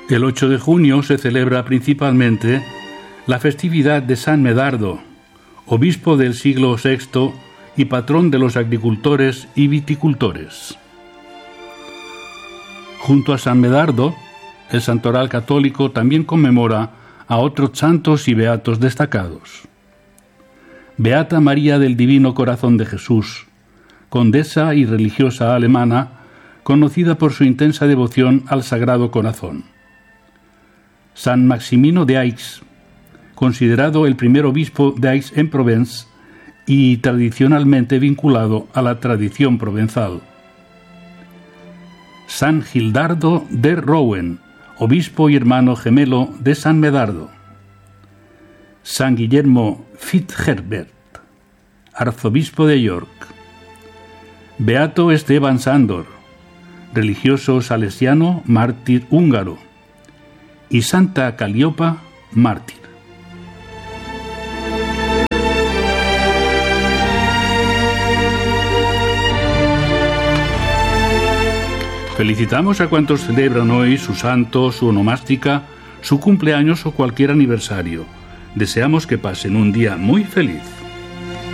El 8 de junio se celebra principalmente la festividad de San Medardo, obispo del siglo VI y patrón de los agricultores y viticultores. Junto a San Medardo, el santoral católico también conmemora a otros santos y beatos destacados. Beata María del Divino Corazón de Jesús, condesa y religiosa alemana, conocida por su intensa devoción al Sagrado Corazón. San Maximino de Aix, considerado el primer obispo de Aix-en-Provence y tradicionalmente vinculado a la tradición provenzal. San Gildardo de Rouen, obispo y hermano gemelo de San Medardo. San Guillermo Fitzherbert, arzobispo de York. Beato Esteban Sándor, religioso salesiano, mártir húngaro. Y Santa Calíopa, mártir. Felicitamos a cuantos celebran hoy su santo, su onomástica, su cumpleaños o cualquier aniversario. Deseamos que pasen un día muy feliz.